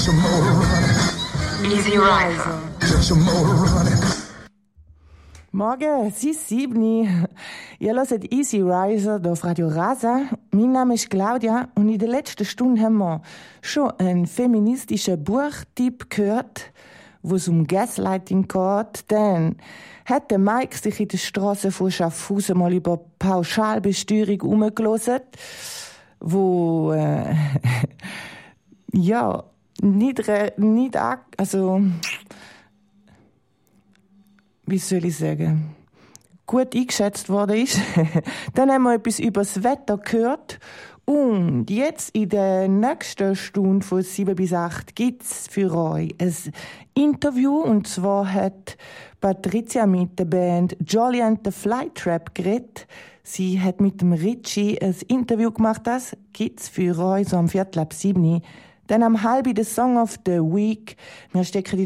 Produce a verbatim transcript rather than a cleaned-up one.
your motor running. Easy Riser. Get your motor running. Morgen, es ist sieben. Ihr hört Easy Riser auf Radio Rasa. Mein Name ist Claudia und in der letzten Stunde haben wir schon einen feministischen Buchtipp gehört, wo es um Gaslighting geht. Dann hat der Mike sich in der Straße von Schaffhausen mal über Pauschalbesteuerung umgelassen, wo äh, ja nicht, nicht also wie soll ich sagen, gut eingeschätzt worden ist. Dann haben wir etwas über das Wetter gehört. Und jetzt in der nächsten Stunde von sieben bis acht gibt's für euch ein Interview. Und zwar hat Patricia mit der Band Jolly and the Flytrap geredet. Sie hat mit dem Richie ein Interview gemacht. Das gibt's für euch so am Viertel ab sieben. Dann am halben der Song of the Week. Wir stecken